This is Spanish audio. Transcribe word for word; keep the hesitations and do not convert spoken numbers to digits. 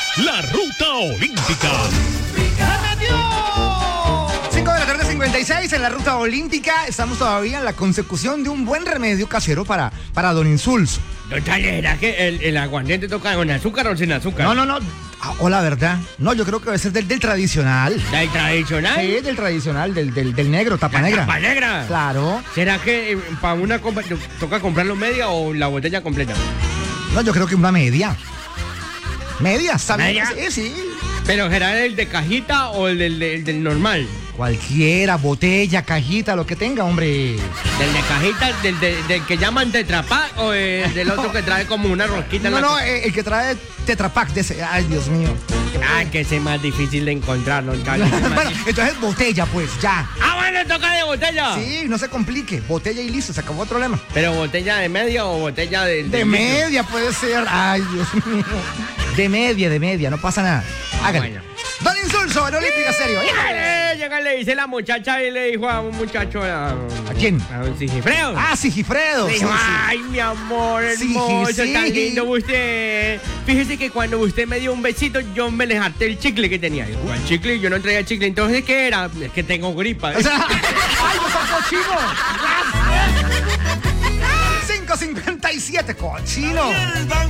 la Ruta Olímpica. cinco de la tarde, cincuenta y seis en la Ruta Olímpica. Estamos todavía en la consecución de un buen remedio casero para, para Don Insulso. Don Charlie, ¿será que el, el aguardiente toca con azúcar o sin azúcar? No, no, no. Ah, o la verdad. No, yo creo que debe ser del, del tradicional. ¿Del tradicional? Sí, del tradicional, del, del, del negro, tapa negra. ¿Tapa negra? Claro. ¿Será que eh, para una compra toca comprarlo media o la botella completa? No, yo creo que una media. ¿Media? ¿Sabes? ¿Media? Sí, sí. ¿Pero será el de cajita o el del, del, del normal? Cualquiera, botella, cajita, lo que tenga, hombre. ¿Del de cajita, del, de, del que llaman Tetra Pak o el del otro que trae como una rosquita? No, en la no, ca- eh, el que trae Tetra Pak de ese. Ay, Dios mío. Ah, que ese es más difícil de encontrar, don Charlie. ese es más Bueno, difícil. entonces botella, pues, ya. Ah, bueno, toca de botella. Sí, no se complique. Botella y listo, se acabó el problema. ¿Pero botella de media o botella de... De media puede ser. Ay, Dios mío. De media, de media, no pasa nada. Hágale. Bueno. Don Insulso, en Olímpica Serio. Llegale, llegale, le dice la muchacha y le dijo a un muchacho... ¿A, ¿A quién? A un Sigifredo. Ah, Sigifredo. Le Sí, dijo, sí. ay, mi amor Sigi, hermoso, sí. tan lindo usted. Fíjese que cuando usted me dio un besito, yo me le harté el chicle que tenía. Dijo, ¿cuál chicle? Yo no traía chicle. Entonces, ¿qué era? Es que tengo gripa. O sea, ¡ay, no seas cochino! cinco cincuenta y siete, cochino.